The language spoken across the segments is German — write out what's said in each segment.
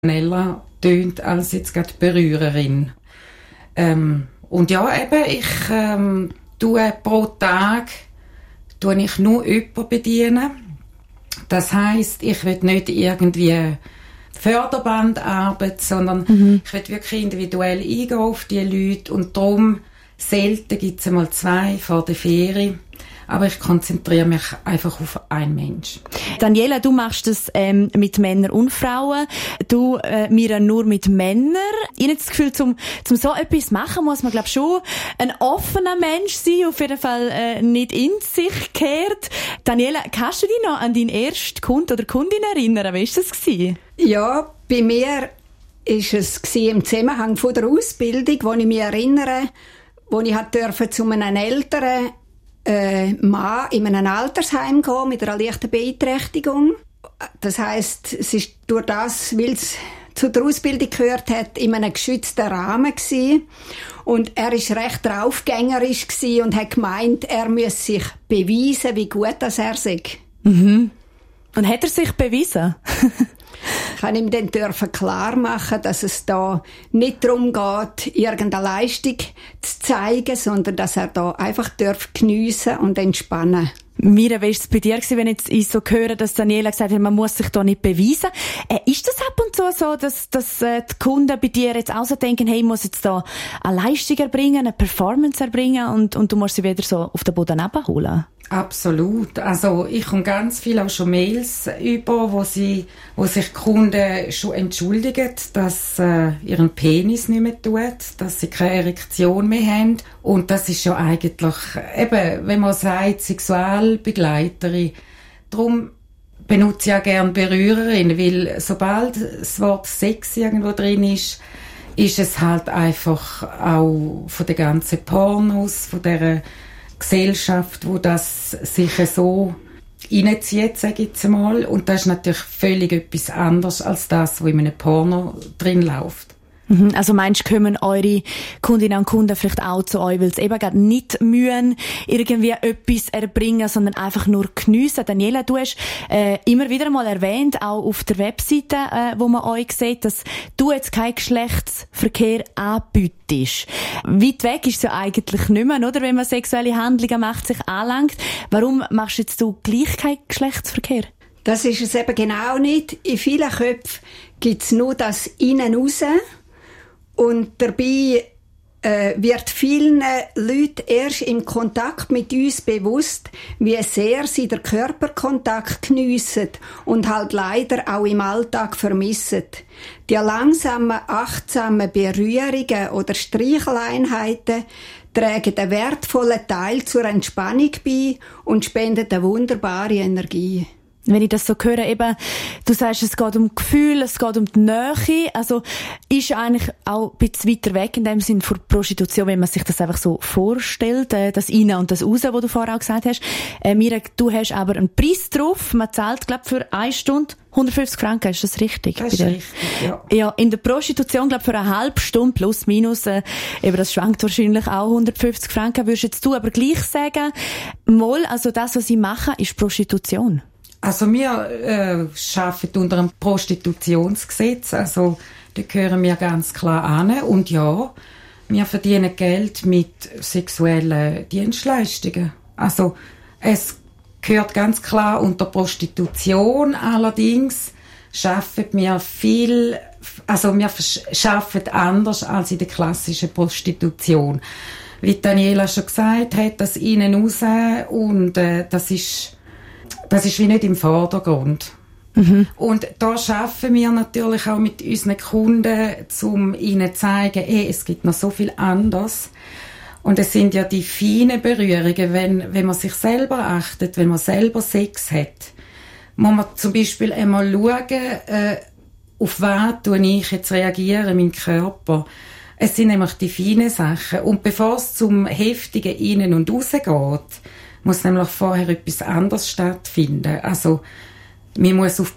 schneller tönt als jetzt gerade Berührerin. Und ja, eben, ich tue pro Tag ich nur jemanden bedienen. Das heisst, ich will nicht irgendwie Förderbandarbeit, sondern ich will wirklich individuell eingehen auf die Leute und darum selten gibt es einmal 2 vor der Ferie. Aber ich konzentriere mich einfach auf einen Mensch. Daniela, du machst das mit Männern und Frauen. Du, Mira, nur mit Männern. Ich habe das Gefühl, zum so etwas machen, muss man, glaube ich, schon ein offener Mensch sein, auf jeden Fall nicht in sich gekehrt. Daniela, kannst du dich noch an deinen ersten Kunden oder Kundin erinnern? Wie war das gewesen? Ja, bei mir war es im Zusammenhang von der Ausbildung, wo ich mich erinnere, wo ich zu einem älteren Mann in einem Altersheim gehen mit einer leichten Beeinträchtigung. Das heisst, es ist durch das, weil es zu der Ausbildung gehört hat, in einem geschützten Rahmen gewesen. Und er ist recht draufgängerisch gewesen und hat gemeint, er müsse sich beweisen, wie gut das er sei. Mhm. Und hat er sich bewiesen? Ich kann ihm dann klar machen, dass es da nicht darum geht, irgendeine Leistung zu zeigen, sondern dass er da einfach geniessen und entspannen. Mira, wie war es bei dir, wenn ich so höre, dass Daniela gesagt hat, man muss sich da nicht beweisen? Ist das ab und zu so, dass die Kunden bei dir jetzt auch so denken, hey, ich muss jetzt da eine Leistung erbringen, eine Performance erbringen und du musst sie wieder so auf den Boden abholen? Absolut. Also ich komme ganz viel auch schon Mails über, wo sich die Kunden schon entschuldigen, dass ihren Penis nicht mehr tut, dass sie keine Erektion mehr haben. Und das ist ja eigentlich, eben, wenn man sagt, Sexualbegleiterin, darum benutze ich auch gerne Berührerin, weil sobald das Wort Sex irgendwo drin ist es halt einfach auch von den ganzen Pornos, von dieser Gesellschaft, wo das sich so reinzieht, sage ich jetzt mal. Und das ist natürlich völlig etwas anderes als das, was in einem Porno drin läuft. Also meinst du, kommen eure Kundinnen und Kunden vielleicht auch zu euch, weil sie eben gerade nicht mühen, irgendwie etwas erbringen, sondern einfach nur geniessen? Daniela, du hast immer wieder mal erwähnt, auch auf der Webseite, wo man euch sieht, dass du jetzt keinen Geschlechtsverkehr anbietest. Weit weg ist es ja eigentlich nicht mehr, oder? Wenn man sexuelle Handlungen macht, sich anlangt. Warum machst jetzt du gleich keinen Geschlechtsverkehr? Das ist es eben genau nicht. In vielen Köpfen gibt es nur das Innen raus. Und dabei wird vielen Leuten erst im Kontakt mit uns bewusst, wie sehr sie den Körperkontakt geniessen und halt leider auch im Alltag vermissen. Die langsamen, achtsamen Berührungen oder Streicheleinheiten tragen einen wertvollen Teil zur Entspannung bei und spenden eine wunderbare Energie. Wenn ich das so höre, eben, du sagst, es geht um Gefühl, es geht um die Nähe, also ist eigentlich auch ein bisschen weiter weg in dem Sinn von Prostitution, wenn man sich das einfach so vorstellt, das Innen und das Aussen, was du vorher auch gesagt hast. Mira, du hast aber einen Preis drauf, man zahlt, glaube ich, für 1 Stunde 150 Franken, ist das richtig? Das ist richtig, ja. Ja, in der Prostitution, glaube ich, für eine halbe Stunde plus minus, eben das schwankt wahrscheinlich auch 150 Franken, würdest jetzt du aber gleich sagen, mal, also das, was sie machen, ist Prostitution. Also wir arbeiten unter einem Prostitutionsgesetz, also da gehören wir ganz klar an. Und ja, wir verdienen Geld mit sexuellen Dienstleistungen. Also es gehört ganz klar unter Prostitution, allerdings arbeiten wir viel, also wir arbeiten anders als in der klassischen Prostitution. Wie Daniela schon gesagt hat, das innen raus und das ist wie nicht im Vordergrund. Und da arbeiten wir natürlich auch mit unseren Kunden, um ihnen zu zeigen, es gibt noch so viel anderes. Und es sind ja die feinen Berührungen, wenn man sich selber achtet, wenn man selber Sex hat, muss man zum Beispiel einmal schauen, auf was ich jetzt reagiere, mein Körper. Es sind nämlich die feinen Sachen. Und bevor es zum heftigen Innen und Raus geht, muss nämlich vorher etwas anderes stattfinden. Also, man muss auf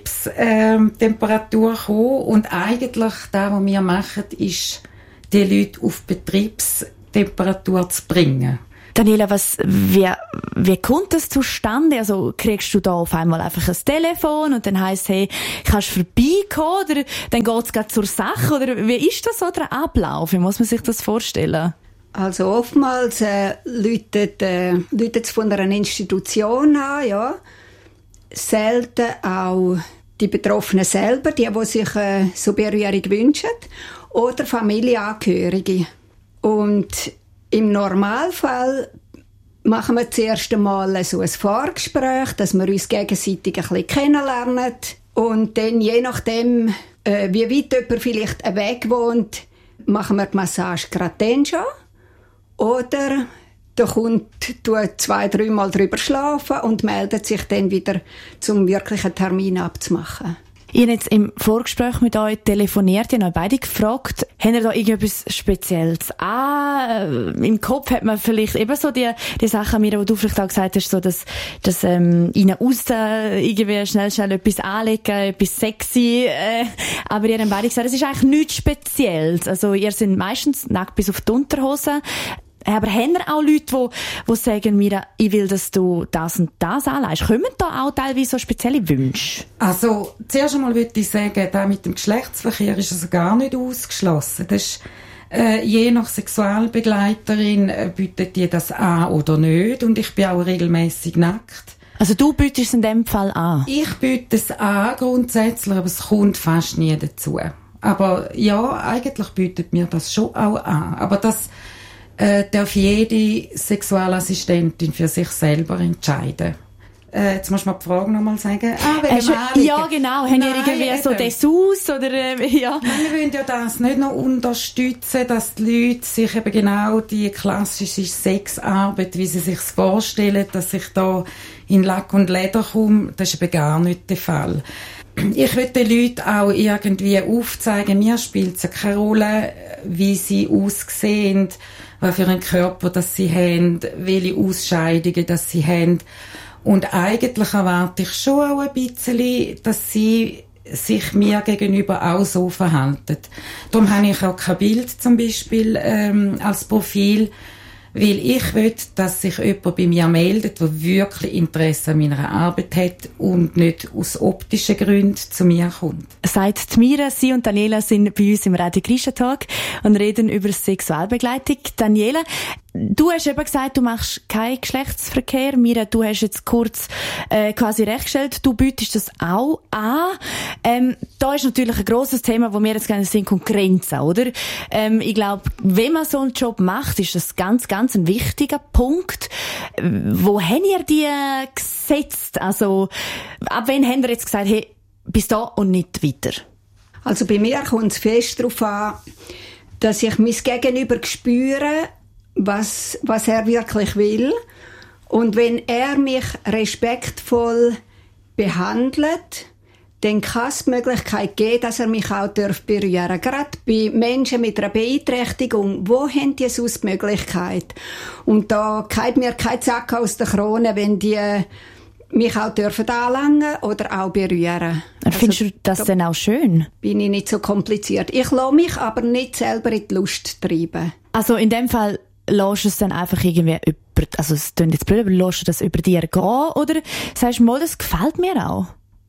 Betriebstemperatur kommen und eigentlich das, was wir machen, ist, die Leute auf Betriebstemperatur zu bringen. Daniela, wie kommt das zustande? Also, kriegst du da auf einmal einfach ein Telefon und dann heisst, hey, kannst du vorbeikommen, oder dann geht's grad zur Sache, oder wie ist das so der Ablauf? Wie muss man sich das vorstellen? Also oftmals läutet es von einer Institution an, ja. Selten auch die Betroffenen selber, die sich so Berührung wünschen, oder Familienangehörige. Und im Normalfall machen wir zuerst einmal so ein Vorgespräch, dass wir uns gegenseitig ein bisschen kennenlernen. Und dann, je nachdem, wie weit jemand vielleicht weg wohnt, machen wir die Massage gerade dann schon. Oder der Kunde tut 2-3 Mal drüber schlafen und meldet sich dann wieder, um wirklich einen Termin abzumachen. Ich habe jetzt im Vorgespräch mit euch telefoniert, ich habe euch beide gefragt, habt ihr da irgendetwas Spezielles im Kopf hat man vielleicht eben so die Sachen, Mira, wo du vielleicht auch gesagt hast, so dass ihnen irgendwie schnell etwas anlegen, etwas sexy, aber ihr habt beide gesagt, es ist eigentlich nichts Spezielles. Also ihr seid meistens nackt bis auf die Unterhose. Aber haben wir auch Leute, die sagen, Mira, ich will, dass du das und das anlegst? Kommen da auch teilweise so spezielle Wünsche? Also, zuerst einmal würde ich sagen, da mit dem Geschlechtsverkehr ist also gar nicht ausgeschlossen. Das ist, je nach Sexualbegleiterin bietet die das an oder nicht. Und ich bin auch regelmäßig nackt. Also du bietest es in dem Fall an? Ich biete es an, grundsätzlich, aber es kommt fast nie dazu. Aber ja, eigentlich bietet mir das schon auch an. Aber das darf jede Sexualassistentin für sich selber entscheiden. Jetzt musst du mal die Frage nochmal sagen. Ja, genau. Haben ihr irgendwie so Dessous oder ja? Nein, wir wollen ja das nicht noch unterstützen, dass die Leute sich eben genau die klassische Sexarbeit, wie sie sich vorstellen, dass ich da in Lack und Leder komme, das ist eben gar nicht der Fall. Ich will den Leuten auch irgendwie aufzeigen, mir spielt es keine Rolle, wie sie aussehen, was für einen Körper das sie haben, welche Ausscheidungen das sie haben. Und eigentlich erwarte ich schon auch ein bisschen, dass sie sich mir gegenüber auch so verhalten. Darum habe ich auch kein Bild zum Beispiel als Profil, weil ich will, dass sich jemand bei mir meldet, der wirklich Interesse an meiner Arbeit hat und nicht aus optischen Gründen zu mir kommt. Sagt Mira, sie und Daniela sind bei uns im Radio Christen-Tag und reden über Sexualbegleitung. Daniela, du hast eben gesagt, du machst keinen Geschlechtsverkehr. Mira, du hast jetzt kurz quasi rechtgestellt, du bietest das auch an. Da ist natürlich ein grosses Thema, wo wir jetzt gerne sind, Grenzen, oder? Ich glaube, wenn man so einen Job macht, ist das ganz ein wichtiger Punkt. Wo habt ihr die gesetzt? Also, ab wann habt ihr jetzt gesagt, hey, bis da und nicht weiter? Also bei mir kommt es fest darauf an, dass ich mein Gegenüber spüre, was er wirklich will. Und wenn er mich respektvoll behandelt, dann kann es die Möglichkeit geben, dass er mich auch berühren darf. Gerade bei Menschen mit einer Beeinträchtigung, wo haben die sonst die Möglichkeit? Und da geht mir kein Zack aus der Krone, wenn die mich auch dürfen anlangen oder auch berühren. Findest du das denn auch schön? Bin ich nicht so kompliziert. Ich lasse mich aber nicht selber in die Lust treiben. Also in dem Fall lässt du es dann einfach irgendwie also es klingt jetzt blöd, aber lässt du das über dir gehen? Oder sagst du mal, das gefällt mir auch?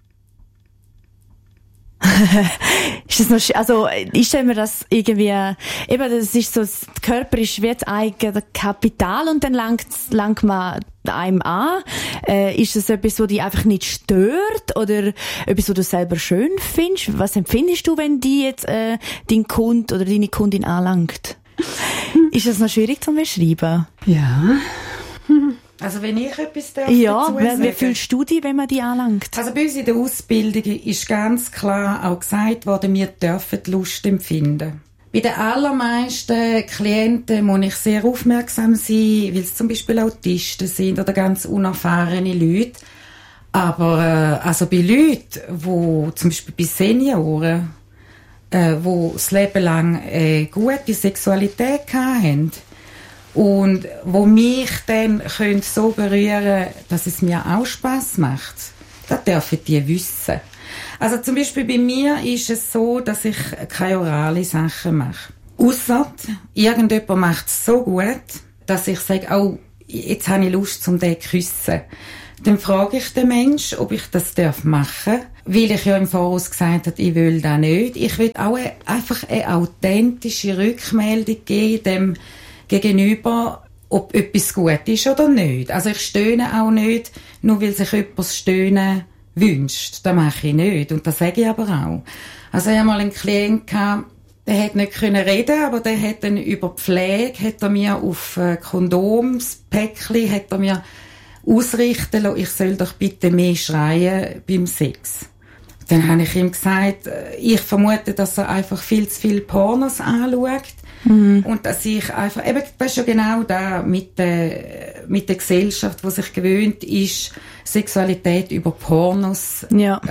Ist das noch, also, ich stelle mir das irgendwie, eben, das ist so, der Körper ist wie das eigene Kapital und dann langt man einem an. Ist das etwas, was dich einfach nicht stört oder etwas, was du selber schön findest? Was empfindest du, wenn die jetzt, dein Kunde oder deine Kundin anlangt? Ist das noch schwierig zu beschreiben? Ja. Also wenn ich etwas dazu sagen. Wie fühlst du dich, wenn man die anlangt? Also bei uns in der Ausbildung ist ganz klar auch gesagt worden, wir dürfen die Lust empfinden. Bei den allermeisten Klienten muss ich sehr aufmerksam sein, weil es zum Beispiel Autisten sind oder ganz unerfahrene Leute. Aber also bei Leuten, wo zum Beispiel bei Senioren, wo das Leben lang gute Sexualität hatten, und wo mich dann so berühren, dass es mir auch Spass macht, das dürfen die wissen. Also zum Beispiel bei mir ist es so, dass ich keine orale Sachen mache. Ausser irgendjemand macht es so gut, dass ich sage, oh, jetzt habe ich Lust, um den zu küssen. Dann frage ich den Menschen, ob ich das machen darf, weil ich ja im Voraus gesagt habe, ich will das nicht. Ich will auch einfach eine authentische Rückmeldung geben dem Gegenüber, ob etwas gut ist oder nicht. Also ich stöhne auch nicht, nur weil sich jemand das Stöhnen wünscht. Das mache ich nicht. Und das sage ich aber auch. Also ich hatte mal einen Klienten gehabt, der hat nicht reden, aber der hat dann über Pflege, hat er mir auf Kondomspäckchen, hat er mir ausrichten lassen, ich soll doch bitte mehr schreien beim Sex. Dann habe ich ihm gesagt, ich vermute, dass er einfach viel zu viel Pornos anschaut. Und dass ich einfach, eben, das ist ja genau da mit der Gesellschaft, die sich gewöhnt ist, Sexualität über Pornos,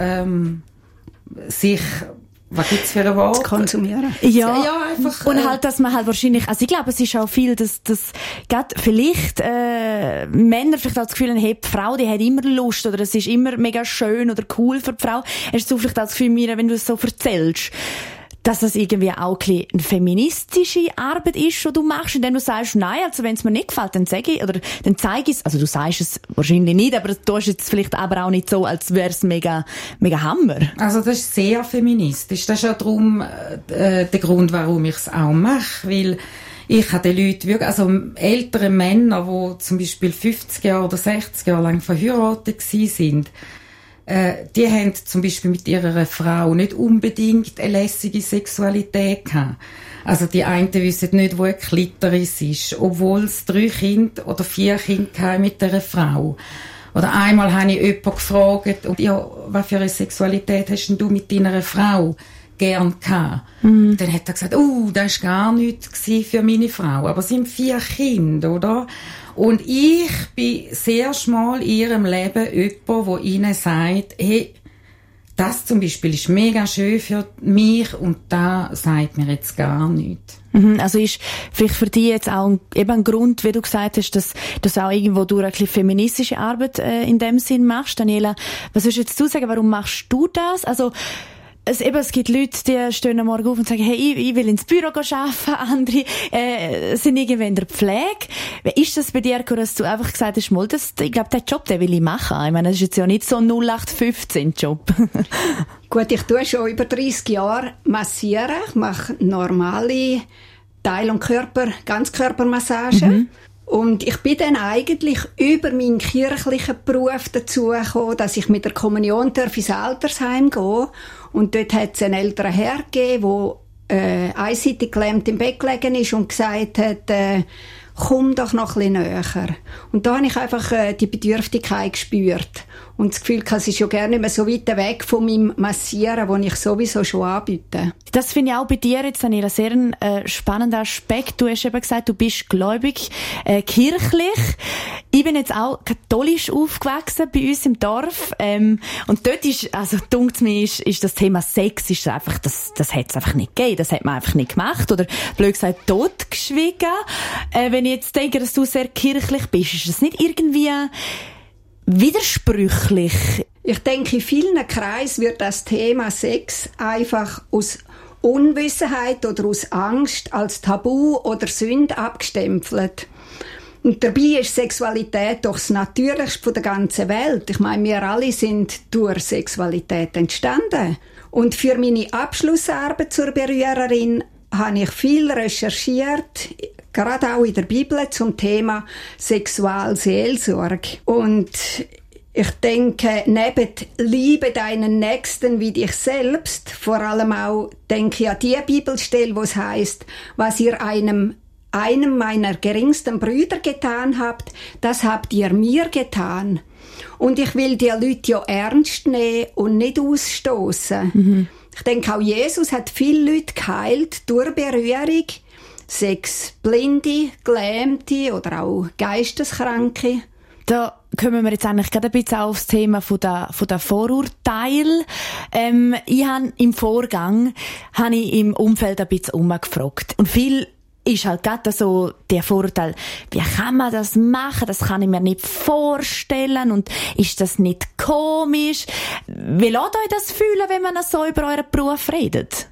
sich, was gibt's für ein Wort? Zu konsumieren. Ja, einfach. Und halt, dass man halt wahrscheinlich, also ich glaube, es ist auch viel, dass gerade vielleicht, Männer vielleicht auch das Gefühl haben, hey, die Frau, die hat immer Lust, oder es ist immer mega schön oder cool für die Frau. Hast du vielleicht auch das Gefühl, Mira, wenn du es so erzählst, dass es irgendwie auch ein eine feministische Arbeit ist, die du machst, indem du sagst, nein, also wenn es mir nicht gefällt, dann sage ich, oder dann zeige ich es, also du sagst es wahrscheinlich nicht, aber du tust jetzt vielleicht aber auch nicht so, als wäre es mega, mega Hammer. Also das ist sehr feministisch. Das ist ja darum der Grund, warum ich es auch mache, weil ich habe den Leuten wirklich, also ältere Männer, die zum Beispiel 50 Jahre oder 60 Jahre lang verheiratet sind, die haben zum Beispiel mit ihrer Frau nicht unbedingt eine lässige Sexualität gehabt. Also die einen wissen nicht, wo ein Klitoris ist, obwohl es 3 Kinder oder 4 Kinder hatten mit dieser Frau. Oder einmal habe ich jemanden gefragt, ja, was für eine Sexualität hast denn du mit deiner Frau gern gehabt? Dann hat er gesagt, das war gar nichts für meine Frau. Aber es sind 4 Kinder, oder? Und ich bin sehr schmal in ihrem Leben jemand, der ihnen sagt, hey, das zum Beispiel ist mega schön für mich und das sagt mir jetzt gar nichts. Also ist vielleicht für dich jetzt auch eben ein Grund, wie du gesagt hast, dass du auch irgendwo durch ein bisschen feministische Arbeit in dem Sinn machst. Daniela, was würdest jetzt du sagen, warum machst du das? Also es gibt Leute, die stehen am Morgen auf und sagen, hey, ich will ins Büro arbeiten, andere sind irgendwie in der Pflege. Wie ist das bei dir, dass du einfach gesagt hast, mal, ich glaube, den Job, den will ich machen. Ich meine, das ist jetzt ja nicht so ein 0815-Job. Gut, ich tue schon über 30 Jahre massieren. Ich mache normale Teil- und Ganzkörpermassagen. Und ich bin dann eigentlich über meinen kirchlichen Beruf dazu gekommen, dass ich mit der Kommunion ins Altersheim gehe. Und dort hat es einen älteren Herr gegeben, der einseitig gelähmt im Bett gelegen ist und gesagt hat, komm doch noch ein bisschen näher. Und da habe ich einfach die Bedürftigkeit gespürt. Und das Gefühl, es ist ja gerne nicht mehr so weit weg von meinem Massieren, das ich sowieso schon anbiete. Das finde ich auch bei dir jetzt, Daniela, sehr ein spannender Aspekt. Du hast eben gesagt, du bist gläubig, kirchlich. Ich bin jetzt auch katholisch aufgewachsen bei uns im Dorf. Und dort ist, also dunkt mir, ist das Thema Sex, ist einfach, das hat es einfach nicht gegeben. Das hat man einfach nicht gemacht. Oder blöd gesagt, totgeschwiegen. Wenn ich jetzt denke, dass du sehr kirchlich bist, ist das nicht irgendwie widersprüchlich? Ich denke, in vielen Kreisen wird das Thema Sex einfach aus Unwissenheit oder aus Angst als Tabu oder Sünde abgestempelt. Und dabei ist Sexualität doch das Natürlichste der ganzen Welt. Ich meine, wir alle sind durch Sexualität entstanden. Und für meine Abschlussarbeit zur Berührerin habe ich viel recherchiert, gerade auch in der Bibel, zum Thema Sexualseelsorge. Und ich denke, neben Liebe deinen Nächsten wie dich selbst, vor allem auch denke ich an die Bibelstelle, wo es heisst, was ihr einem meiner geringsten Brüder getan habt, das habt ihr mir getan. Und ich will die Leute ja ernst nehmen und nicht ausstoßen. Ich denke, auch Jesus hat viele Leute geheilt durch Berührung. 6 Blinde, Gelähmte oder auch Geisteskranke. Da kommen wir jetzt eigentlich gerade ein bisschen aufs Thema von der Vorurteile. Ich habe im Vorgang im Umfeld ein bisschen umgefragt. Und viel ist halt gerade so der Vorurteil, wie kann man das machen? Das kann ich mir nicht vorstellen. Und ist das nicht komisch? Wie lässt euch das fühlen, wenn man so über euren Beruf redet?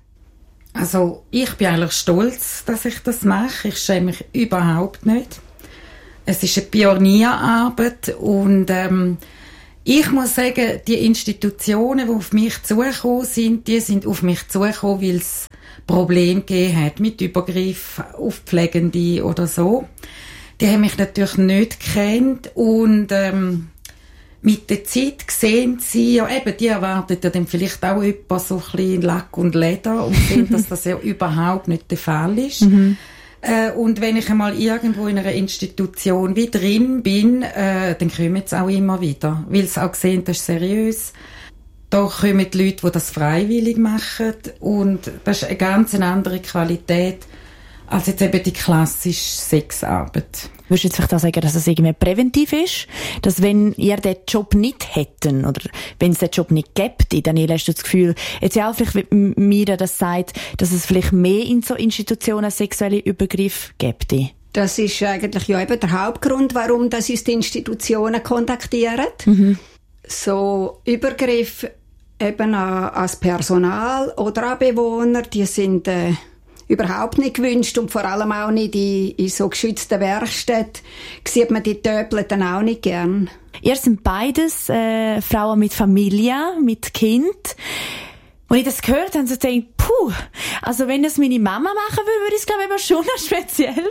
Also, ich bin eigentlich stolz, dass ich das mache. Ich schäme mich überhaupt nicht. Es ist eine Pionierarbeit und ich muss sagen, die Institutionen, die auf mich zugekommen sind, die sind auf mich zugekommen, weil es Probleme gegeben hat mit Übergriff auf Pflegende oder so. Die haben mich natürlich nicht gekannt und mit der Zeit sehen sie, ja eben, die erwarten ja dann vielleicht auch jemand so ein bisschen Lack und Leder und sehen, dass das ja überhaupt nicht der Fall ist. Und wenn ich einmal irgendwo in einer Institution wie drin bin, dann kommen sie auch immer wieder, weil sie auch sehen, das ist seriös. Da kommen die Leute, die das freiwillig machen und das ist eine ganz andere Qualität als jetzt eben die klassische Sexarbeit. Würdest du jetzt vielleicht auch sagen, dass es irgendwie präventiv ist? Dass wenn ihr den Job nicht hätten, oder wenn es den Job nicht gäbe, Daniela, hast du das Gefühl, jetzt ja auch vielleicht Mira das sagt, dass es vielleicht mehr in so Institutionen sexuelle Übergriffe gäbe? Das ist eigentlich ja eben der Hauptgrund, warum das uns die Institutionen kontaktieren. So Übergriffe eben an das Personal oder an Bewohner, die sind überhaupt nicht gewünscht und vor allem auch nicht in so geschützten Werkstätten sieht man die Töpel dann auch nicht gern. Ihr sind beides Frauen mit Familie, mit Kind. Als ich das gehört habe, so denke ich, puh, also wenn das meine Mama machen würde ich es glaube ich schon noch speziell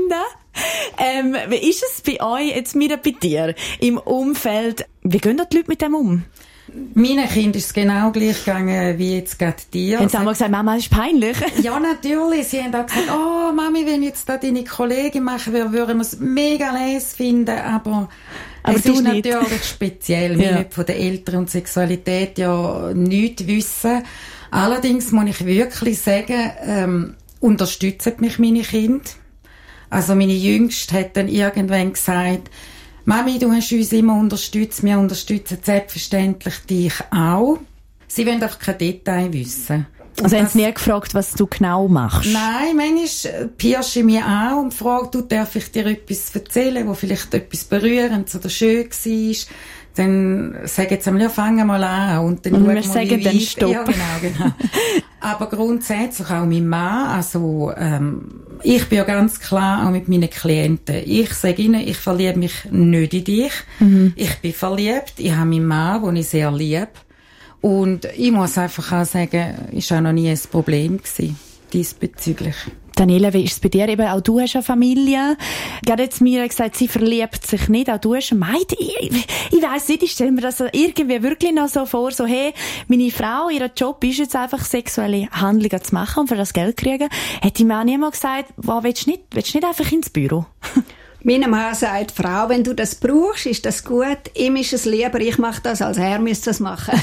finden. Wie ist es bei euch, jetzt Mira, bei dir, im Umfeld? Wie gehen da die Leute mit dem um? Meinen Kindern ist es genau gleich gegangen wie jetzt gerade dir. Haben sie auch mal gesagt, Mama, das ist peinlich? Ja, natürlich. Sie haben auch gesagt, oh, Mami, wenn jetzt da deine Kollegin machen würde, würden wir es mega les finden, aber es ist nicht. Natürlich speziell, weil wir von den Eltern und Sexualität ja nichts wissen. Allerdings muss ich wirklich sagen, unterstützen mich meine Kinder. Also meine Jüngste hat dann irgendwann gesagt, Mami, du hast uns immer unterstützt, wir unterstützen selbstverständlich dich auch. Sie wollen einfach kein Detail wissen. Also haben Sie nie gefragt, was du genau machst? Nein, manchmal pirsche ich mich auch und frage, du, darf ich dir etwas erzählen, wo vielleicht etwas berührend oder schön war? Dann sagen sie mir, ja, fangen mal an. Und dann wir sagen dann Stopp. Ja, genau. Aber grundsätzlich auch mein Mann, also ich bin ja ganz klar auch mit meinen Klienten. Ich sage ihnen, ich verliebe mich nicht in dich. Ich bin verliebt, ich habe meinen Mann, den ich sehr liebe. Und ich muss einfach auch sagen, ist auch noch nie ein Problem gewesen, diesbezüglich. Daniela, wie ist es bei dir? Eben, auch du hast eine Familie. Gerade jetzt Mira gesagt, sie verliebt sich nicht. Auch du hast eine Maid. Ich weiss nicht, ich stelle mir das irgendwie wirklich noch so vor, so, hey, meine Frau, ihr Job ist jetzt einfach sexuelle Handlungen zu machen und für das Geld kriegen. Hätte mir auch niemand gesagt, wow, willst du nicht einfach ins Büro? Mein Mann sagt, Frau, wenn du das brauchst, ist das gut. Ihm ist es lieber, ich mache das, als er müsste das machen.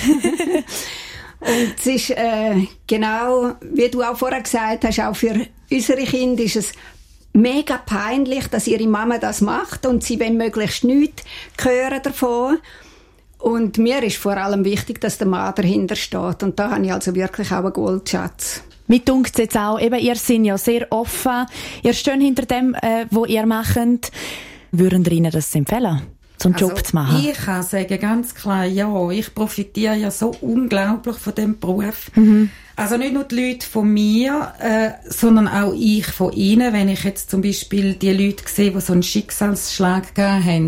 Und es ist genau, wie du auch vorher gesagt hast, auch für unsere Kinder ist es mega peinlich, dass ihre Mama das macht und sie wollen möglichst nichts hören davon. Und mir ist vor allem wichtig, dass der Mann dahinter steht. Und da habe ich also wirklich auch einen Goldschatz. Mir dunkt jetzt auch, eben, ihr seid ja sehr offen, ihr steht hinter dem, was ihr macht. Würden ihr ihnen das empfehlen, so einen Job zu machen? Ich kann sagen, ganz klar, ja. Ich profitiere ja so unglaublich von diesem Beruf. Also nicht nur die Leute von mir, sondern auch ich von ihnen. Wenn ich jetzt zum Beispiel die Leute sehe, die so einen Schicksalsschlag gegeben haben,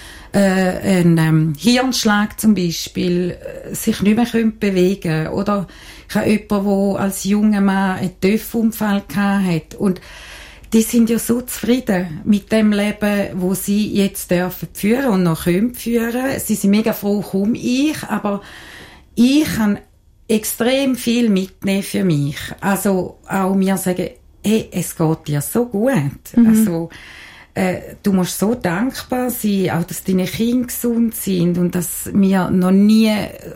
einen Hirnschlag zum Beispiel, sich nicht mehr bewegen können. Oder ich habe jemanden, der als junger Mann einen TÜV-Unfall hatte. Und die sind ja so zufrieden mit dem Leben, wo sie jetzt dürfen führen und noch können führen. Sie sind mega froh, komme ich, aber ich kann extrem viel mitnehmen für mich. Also auch mir sagen, hey, es geht dir so gut. Also du musst so dankbar sein, auch dass deine Kinder gesund sind und dass wir noch nie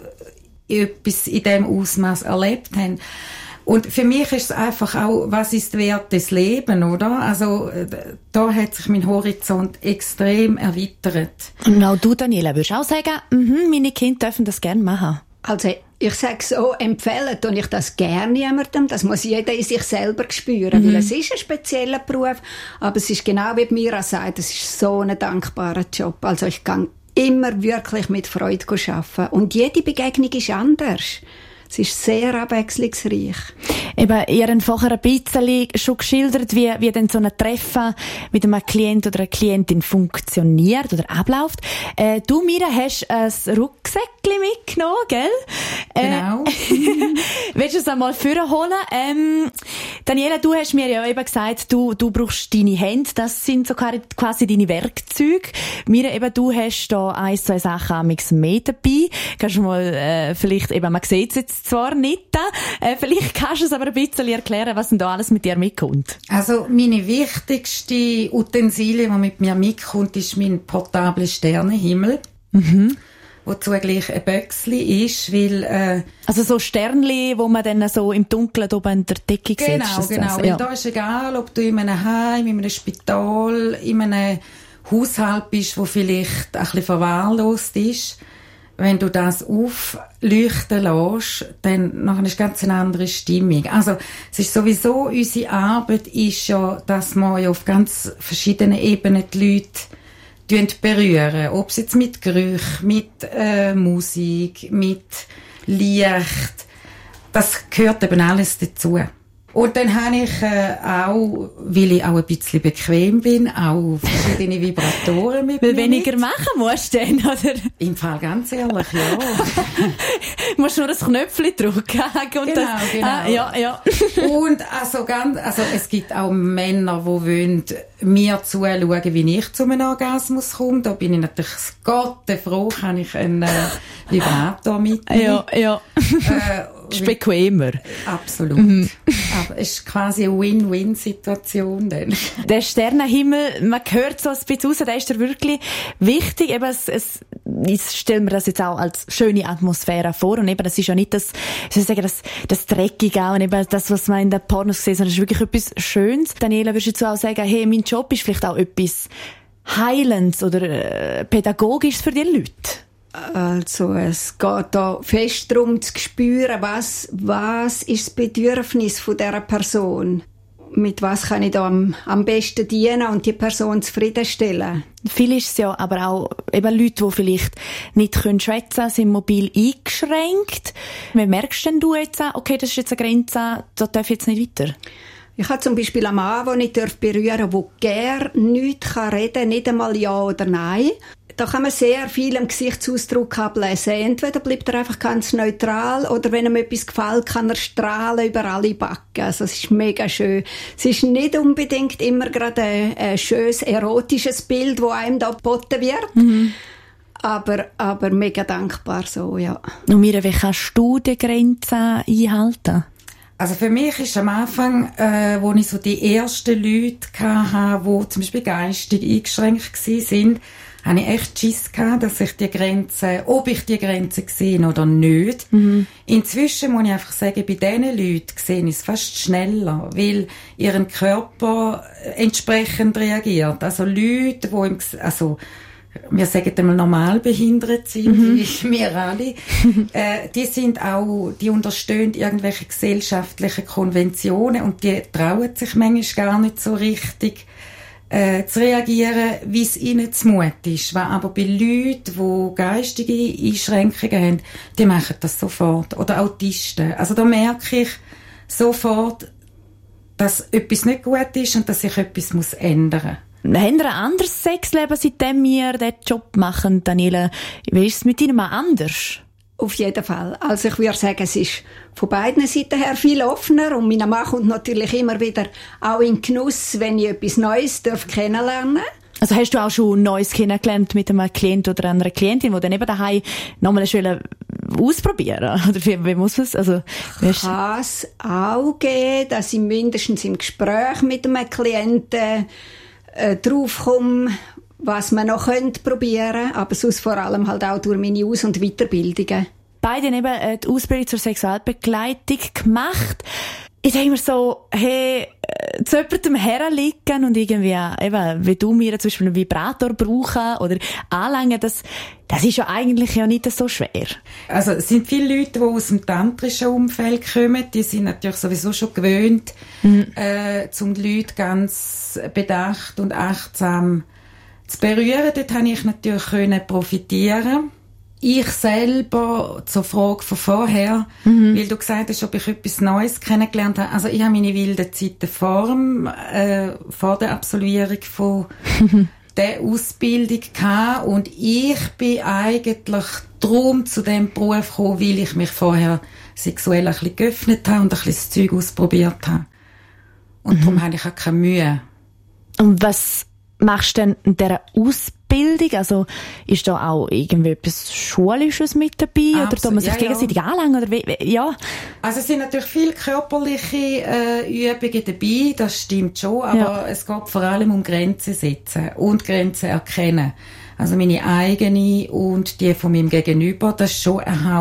etwas in diesem Ausmaß erlebt haben. Und für mich ist es einfach auch, was ist wert des Lebens, oder? Also da hat sich mein Horizont extrem erweitert. Und auch du, Daniela, würdest auch sagen, meine Kinder dürfen das gerne machen? Also ich sage so, empfehlen tue ich das gerne jemandem. Das muss jeder in sich selber spüren, weil es ist ein spezieller Beruf, aber es ist genau wie Mira sagt, es ist so ein dankbarer Job. Also ich kann immer wirklich mit Freude arbeiten. Und jede Begegnung ist anders. Es ist sehr abwechslungsreich. Eben, ihr habt vorher ein bisschen schon geschildert, wie denn so ein Treffen mit einem Klient oder einer Klientin funktioniert oder abläuft. Du, Mira, hast ein Rucksäckchen mitgenommen, gell? Genau. Willst du es einmal vorholen? Daniela, du hast mir ja eben gesagt, du brauchst deine Hände, das sind so quasi deine Werkzeuge. Mira, eben, du hast da 1, 2 Sachen mehr dabei. Kannst du mal, vielleicht eben, man sieht es jetzt zwar nicht, vielleicht kannst du es aber ein bisschen erklären, was denn da alles mit dir mitkommt. Also, meine wichtigste Utensilie, die mit mir mitkommt, ist mein portabler Sternenhimmel. Wo zugleich ein Böckli ist, weil... also so Sternli, wo man dann so im Dunkeln oben in der Decke sieht. Genau. Weil da ist egal, ob du in einem Heim, in einem Spital, in einem Haushalt bist, wo vielleicht ein bisschen verwahrlost ist. Wenn du das aufleuchten lässt, dann nachher ist ganz eine andere Stimmung. Also, es ist sowieso, unsere Arbeit ist ja, dass wir ja auf ganz verschiedenen Ebenen die Leute berühren. Ob es jetzt mit Gerüchen, mit Musik, mit Licht. Das gehört eben alles dazu. Und dann habe ich auch, weil ich auch ein bisschen bequem bin, auch verschiedene Vibratoren mit weil mir weniger mit. machen musst du dann, oder? Im Fall ganz ehrlich, ja. Du musst nur das Knöpfchen drücken. Und Genau. Ja. Und also es gibt auch Männer, die wollen mir zuschauen, wie ich zu einem Orgasmus komme. Da bin ich natürlich gottenfroh, kann ich einen Vibrator mitnehmen. Ja. Ist bequemer. Absolut. Aber es ist quasi eine Win-Win-Situation dann. Der Sternenhimmel, man hört so ein bisschen raus, der ist dir wirklich wichtig. Eben, ich stelle mir das jetzt auch als schöne Atmosphäre vor. Und eben, das ist ja nicht das Dreckige auch, und eben das, was man in den Pornos sieht, sondern es ist wirklich etwas Schönes. Daniela, würdest du auch sagen, hey, mein Job ist vielleicht auch etwas Heilendes oder Pädagogisches für die Leute? Also, es geht da fest darum zu spüren, was ist das Bedürfnis von dieser Person. Mit was kann ich da am besten dienen und die Person zufriedenstellen. Viel ist es ja aber auch eben Leute, die vielleicht nicht schwätzen können, sind mobil eingeschränkt. Wie merkst denn du jetzt, okay, das ist jetzt eine Grenze, da darf ich jetzt nicht weiter? Ich habe zum Beispiel einen Mann, den ich berühren darf, der gerne nichts reden kann, nicht einmal Ja oder Nein. Da kann man sehr viel im Gesichtsausdruck ablesen. Entweder bleibt er einfach ganz neutral, oder wenn ihm etwas gefällt, kann er strahlen über alle Backen. Also es ist mega schön. Es ist nicht unbedingt immer gerade ein schönes, erotisches Bild, das einem da geboten wird. Aber mega dankbar so, ja. Und Mira, wie kannst du die Grenzen einhalten? Also für mich ist am Anfang, wo ich so die ersten Leute hatte, die zum Beispiel geistig eingeschränkt waren, habe ich echt Schiss gehabt, dass ich ob ich die Grenze sehe oder nicht. Inzwischen muss ich einfach sagen, bei diesen Leuten sehe ich es fast schneller, weil ihren Körper entsprechend reagiert. Also Leute, wir sagen einmal normal behindert sind, wie wir alle, die unterstehen irgendwelche gesellschaftlichen Konventionen und die trauen sich manchmal gar nicht so richtig zu reagieren, wie es ihnen zumut ist. Aber bei Leuten, die geistige Einschränkungen haben, die machen das sofort. Oder Autisten. Also da merke ich sofort, dass etwas nicht gut ist und dass sich etwas ändern muss. Haben wir ein anderes Sexleben, seitdem wir diesen Job machen, Daniela? Wie ist es mit Ihnen mal anders? Auf jeden Fall. Also ich würde sagen, es ist von beiden Seiten her viel offener und mein Mann kommt natürlich immer wieder auch in Genuss, wenn ich etwas Neues kennenlernen darf. Also hast du auch schon Neues kennengelernt mit einem Klient oder einer Klientin, die dann eben daheim nochmal ausprobieren? Oder wie muss man es? Also, kann es auch geben, dass ich mindestens im Gespräch mit einem Klienten draufkomme, was man noch probieren könnte, aber sonst vor allem halt auch durch meine Aus- und Weiterbildungen. Beide haben eben die Ausbildung zur Sexualbegleitung gemacht. Ich denke mir so, hey, zu jemandem herliegen und irgendwie, eben, wie du mir zum Beispiel einen Vibrator brauchen oder anlängen, das ist ja eigentlich ja nicht so schwer. Also es sind viele Leute, die aus dem tantrischen Umfeld kommen, die sind natürlich sowieso schon gewöhnt, um die Leute ganz bedacht und achtsam zu berühren. Dort konnte ich natürlich profitieren. ich selber zur Frage von vorher, weil du gesagt hast, ob ich etwas Neues kennengelernt habe. Also ich habe meine wilden Zeiten vor der Absolvierung von der Ausbildung gehabt und ich bin eigentlich darum zu dem Beruf gekommen, weil ich mich vorher sexuell ein bisschen geöffnet habe und ein bisschen das Zeug ausprobiert habe. Und darum habe ich auch keine Mühe. Und was machst du denn in dieser Ausbildung? Also, ist da auch irgendwie etwas Schulisches mit dabei? Oder da man sich gegenseitig anlangen? Oder ja. Also, es sind natürlich viele körperliche Übungen dabei, das stimmt schon, aber es geht vor allem um Grenzen setzen und Grenzen erkennen. Also, meine eigene und die von meinem Gegenüber, das ist schon ein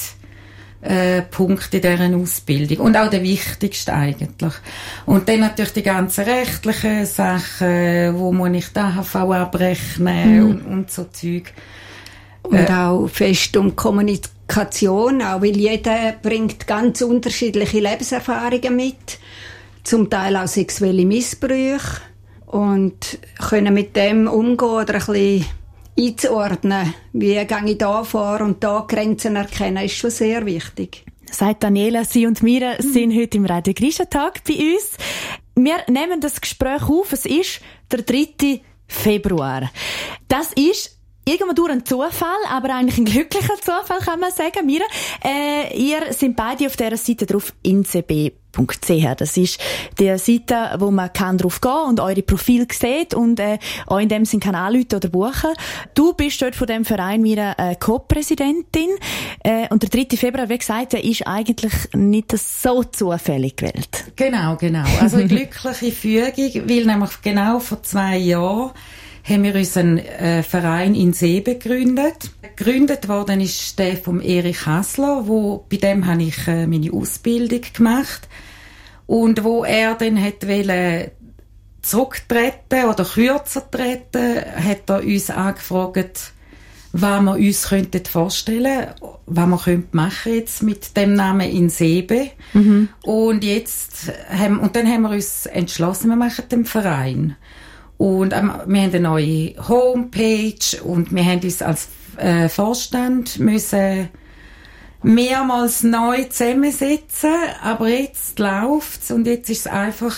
Punkt in dieser Ausbildung. Und auch der wichtigste eigentlich. Und dann natürlich die ganzen rechtlichen Sachen, wo muss ich die AHV abrechnen und so Zeug. Und auch fest um Kommunikation, auch weil jeder bringt ganz unterschiedliche Lebenserfahrungen mit, zum Teil auch sexuelle Missbrüche und können mit dem umgehen oder ein bisschen einzuordnen, wie gehe ich da vor und da Grenzen erkennen, ist schon sehr wichtig. Sagt Daniela, Sie und Mira sind heute im Radio Grisha-Tag bei uns. Wir nehmen das Gespräch auf, es ist der 3. Februar. Das ist irgendwo durch ein Zufall, aber eigentlich ein glücklicher Zufall, kann man sagen. Mira, ihr seid beide auf dieser Seite drauf, incb.ch. Das ist die Seite, wo man kann drauf gehen und eure Profile sieht und auch in dem Sinn kann anrufen oder buchen. Du bist dort von dem Verein, Mira, Co-Präsidentin. Und der 3. Februar, wie gesagt, der ist eigentlich nicht so zufällig gewählt. Genau. Also eine glückliche Fügung, weil nämlich genau vor 2 Jahren haben wir unseren Verein in Sebe gegründet. Gegründet worden ist der von Erich Hassler, bei dem habe ich meine Ausbildung gemacht. Und wo er dann wollte zurücktreten oder kürzer treten, hat er uns angefragt, was wir uns vorstellen könnten, was wir machen jetzt mit dem Namen in Sebe. Und dann haben wir uns entschlossen, wir machen den Verein. Und wir haben eine neue Homepage und wir haben uns als Vorstand müssen mehrmals neu zusammensetzen, aber jetzt läuft's und jetzt ist es einfach,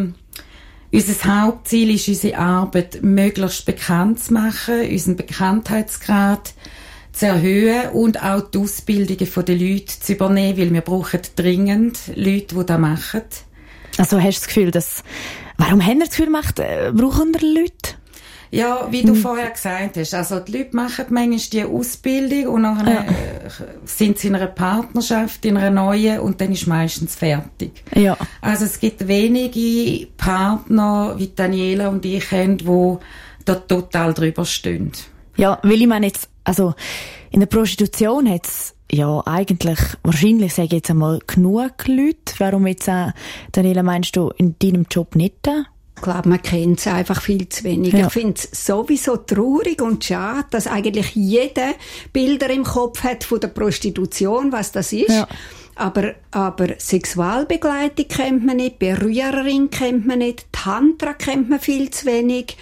unser Hauptziel ist, unsere Arbeit möglichst bekannt zu machen, unseren Bekanntheitsgrad zu erhöhen und auch die Ausbildungen der Leute zu übernehmen, weil wir brauchen dringend Leute, die das machen. Also hast du das Gefühl, warum haben wir das Gefühl, brauchen wir Leute? Ja, wie du vorher gesagt hast, also die Leute machen manchmal die Ausbildung und dann sind sie in einer Partnerschaft, in einer neuen und dann ist meistens fertig. Ja. Also es gibt wenige Partner, wie Daniela und ich haben, die da total drüber stehen. Ja, weil ich meine jetzt, also in der Prostitution hat es ja eigentlich, wahrscheinlich sage ich jetzt einmal, genug Leute. Warum jetzt, Daniela, meinst du in deinem Job nicht? Ich glaube, man kennt es einfach viel zu wenig. Ja. Ich finde es sowieso traurig und schade, dass eigentlich jeder Bilder im Kopf hat von der Prostitution, was das ist. Ja. Aber Sexualbegleitung kennt man nicht, Berührerin kennt man nicht, Tantra kennt man viel zu wenig.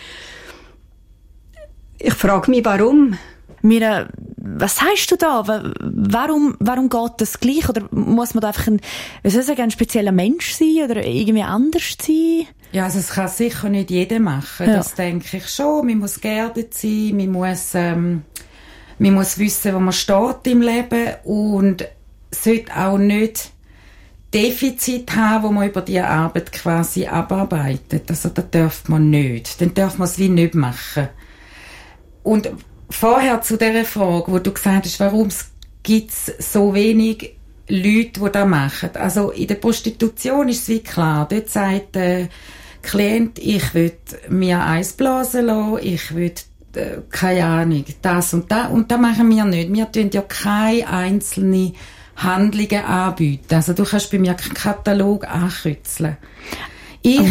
Ich frage mich, warum? Mira, was sagst du da? Warum geht das gleich? Oder muss man da einfach ein spezieller Mensch sein oder irgendwie anders sein? Ja, also es kann sicher nicht jeder machen. Ja. Das denke ich schon. Man muss geerdet sein, man muss wissen, wo man steht im Leben und sollte auch nicht Defizit haben, wo man über die Arbeit quasi abarbeitet. Also das darf man nicht. Dann darf man es wie nicht machen. Und vorher zu dieser Frage, wo du gesagt hast, warum gibt es so wenig Leute, die das machen. Also in der Prostitution ist es wie klar. Dort sagt der Klient, ich will mir Eis blasen lassen, ich will, keine Ahnung, das und das. Und das machen wir nicht. Wir tun ja keine einzelnen Handlungen anbieten. Also du kannst bei mir keinen Katalog ankürzeln. Ich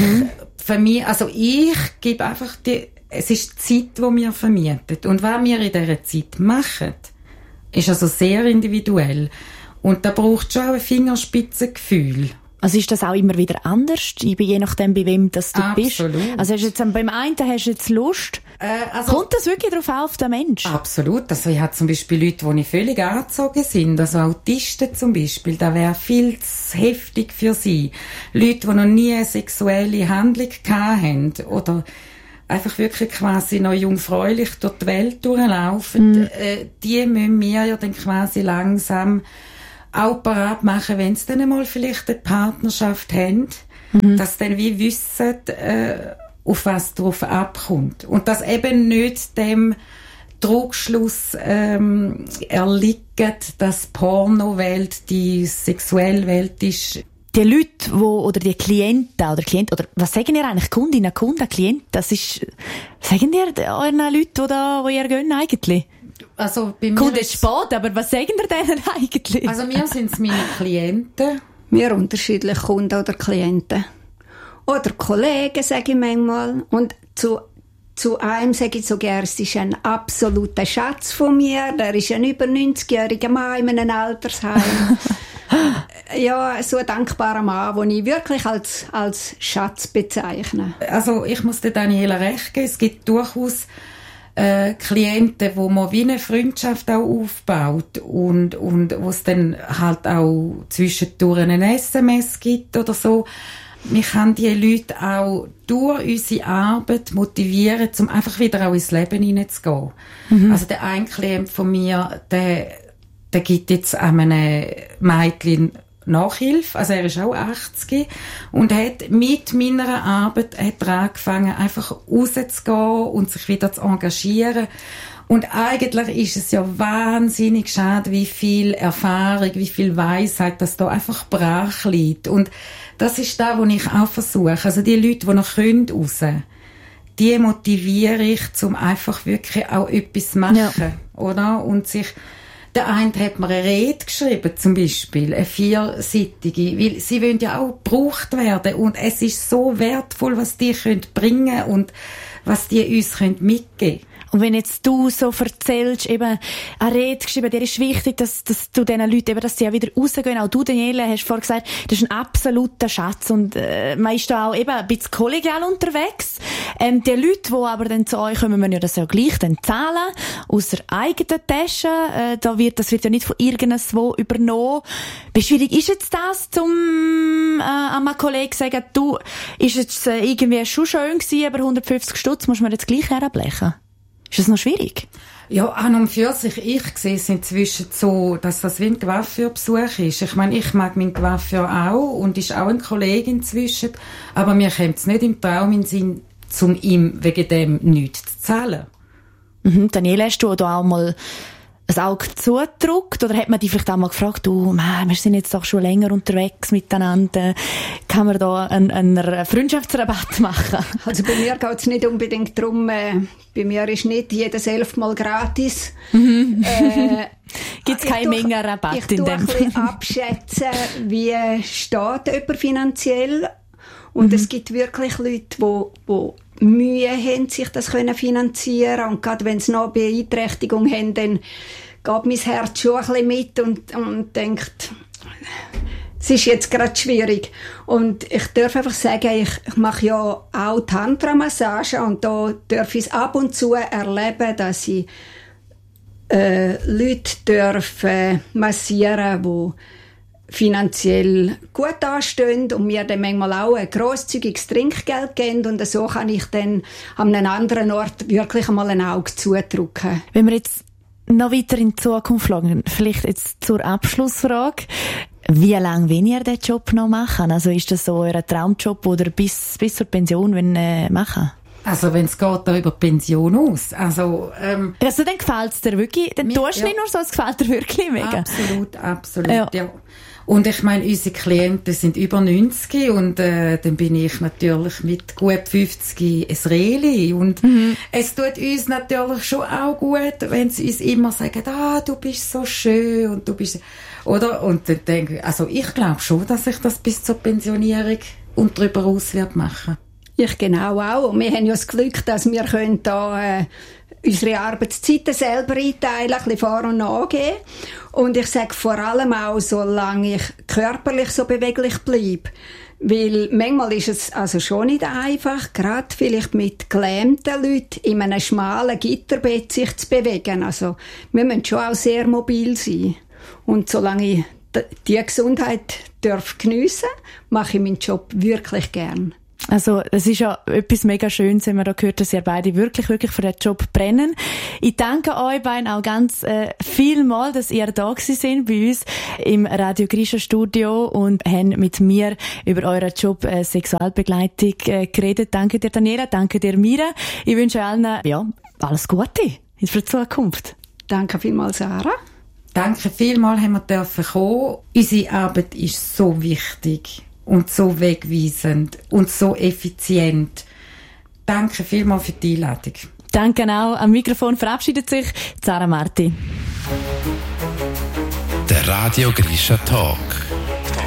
gebe einfach es ist die Zeit, die wir vermieten. Und was wir in dieser Zeit machen, ist also sehr individuell. Und da braucht schon auch ein Fingerspitzengefühl. Also ist das auch immer wieder anders, je nachdem, bei wem das du bist? Absolut. Also hast du jetzt, beim einen hast du jetzt Lust. Kommt das wirklich darauf auf den Menschen? Absolut. Also ich habe zum Beispiel Leute, die nicht völlig angezogen sind. Also Autisten zum Beispiel. Das wäre viel zu heftig für sie. Leute, die noch nie eine sexuelle Handlung hatten. Oder einfach wirklich quasi noch jungfräulich durch die Welt durchlaufen. Die müssen wir ja dann quasi langsam auch parat machen, wenn sie dann einmal vielleicht eine Partnerschaft haben, dass sie dann wie wissen, auf was drauf abkommt. Und dass eben nicht dem Trugschluss erliegt, dass die Pornowelt die sexuelle Welt ist. Die Leute, oder die Klienten, oder was sagen ihr eigentlich? Kundinnen, Kunden, Klienten, das ist, sagen ihr euren Leuten, wo ihr geht eigentlich? Also bei mir Kommt jetzt spät, aber was sagen ihr denen eigentlich? Also mir sind es meine Klienten. Wir unterschiedliche Kunden oder Klienten. Oder Kollegen, sage ich manchmal. Und zu einem sage ich so gerne, es ist ein absoluter Schatz von mir. Der ist ein über 90-jähriger Mann in einem Altersheim. Ja, so ein dankbarer Mann, den ich wirklich als Schatz bezeichne. Also ich muss der Daniela recht geben, es gibt durchaus Klienten, wo man wie eine Freundschaft auch aufbaut und wo es dann halt auch zwischendurch ein SMS gibt oder so. Wir können die Leute auch durch unsere Arbeit motivieren, um einfach wieder auch ins Leben hineinzugehen. Also der eine Klient von mir, der gibt jetzt einem Mädchen Nachhilfe, also er ist auch 80 und hat mit meiner Arbeit angefangen, einfach rauszugehen und sich wieder zu engagieren. Und eigentlich ist es ja wahnsinnig schade, wie viel Erfahrung, wie viel Weisheit, das da einfach brach liegt. Und das ist das, was ich auch versuche. Also die Leute, die noch raus können, die motiviere ich, um einfach wirklich auch etwas zu machen, oder? Und sich der eine hat mir eine Rede geschrieben, zum Beispiel, eine 4-seitige, weil sie wollen ja auch gebraucht werden und es ist so wertvoll, was die bringen können und was die uns mitgeben können. Und wenn jetzt du so erzählst, eben, eine Rede geschrieben, dir ist wichtig, dass du diesen Leuten eben, dass sie auch wieder rausgehen. Auch du, Daniela, hast vorhin gesagt, das ist ein absoluter Schatz. Und, man ist da auch eben ein bisschen kollegial unterwegs. Die Leute, die aber dann zu euch kommen, müssen ja das ja gleich dann zahlen. Aus der eigenen Tasche. Das wird ja nicht von irgendwo übernommen. Wie schwierig ist jetzt das, an einem Kollegen zu sagen, du, ist jetzt irgendwie schon schön gewesen, aber 150 Stutz muss man jetzt gleich herblechen? Ist das noch schwierig? Ja, an und für sich, ich sehe es inzwischen so, dass das wie ein Coiffeurbesuch ist. Ich meine, ich mag meinen Coiffeur auch und ist auch ein Kollege inzwischen, aber mir kommt es nicht im Traum in den Sinn, um ihm wegen dem nichts zu zahlen. Daniela, hast du da auch mal ein Auge zugedrückt? Oder hat man dich vielleicht auch mal gefragt, wir sind jetzt doch schon länger unterwegs miteinander, kann man da einen Freundschaftsrabatt machen? Also bei mir geht es nicht unbedingt darum, bei mir ist nicht jedes 11 Mal gratis. Gibt es keine Menge Rabatt in dem? Ich tue ein bisschen abschätzen, wie steht jemand finanziell. Und es gibt wirklich Leute, die Mühe haben, sich das finanzieren können. Und gerade wenn sie noch Beeinträchtigung haben, dann geht mein Herz schon ein bisschen mit und denkt, es ist jetzt gerade schwierig. Und ich darf einfach sagen, ich mache ja auch Tantra-Massage und da darf ich es ab und zu erleben, dass ich Leute dürfen massieren, die finanziell gut anstehen und mir dann manchmal auch ein grosszügiges Trinkgeld geben und so kann ich dann an einem anderen Ort wirklich einmal ein Auge zudrücken. Wenn wir jetzt noch weiter in die Zukunft schauen, vielleicht jetzt zur Abschlussfrage, wie lange wollt ihr diesen Job noch machen? Also ist das so euer Traumjob oder bis zur Pension machen? Also wenn es geht da über Pension aus. Also dann gefällt es dir wirklich? Dann tust du nicht nur so, es gefällt dir wirklich mega. Absolut, ja. Und ich meine, unsere Klienten sind über 90 und dann bin ich natürlich mit gut 50 ein Reli. Und es tut uns natürlich schon auch gut, wenn sie uns immer sagen, du bist so schön und du bist... Oder? Und dann denke ich, also ich glaube schon, dass ich das bis zur Pensionierung und darüber aus machen. Ich genau auch. Und wir haben ja das Glück, dass wir da unsere Arbeitszeiten selber einteilen, ein bisschen vor- und nachgehen. Und ich sage vor allem auch, solange ich körperlich so beweglich bleibe. Weil manchmal ist es also schon nicht einfach, gerade vielleicht mit gelähmten Leuten in einem schmalen Gitterbett sich zu bewegen. Also wir müssen schon auch sehr mobil sein. Und solange ich die Gesundheit geniessen darf, mache ich meinen Job wirklich gern. Also, es ist ja etwas mega Schönes, wenn man da gehört, dass ihr beide wirklich für den Job brennen. Ich danke euch beiden auch ganz vielmal, dass ihr da gewesen seid bei uns im Radio Grisha Studio und haben mit mir über euren Job Sexualbegleitung geredet. Danke dir, Daniela, danke dir, Mira. Ich wünsche allen, alles Gute für die Zukunft. Danke vielmals, Sarah. Danke vielmals, haben wir dürfen kommen. Unsere Arbeit ist so wichtig. Und so wegweisend und so effizient. Danke vielmals für die Einladung. Danke auch. Am Mikrofon verabschiedet sich Sarah Marti. Der Radio Grisha Talk.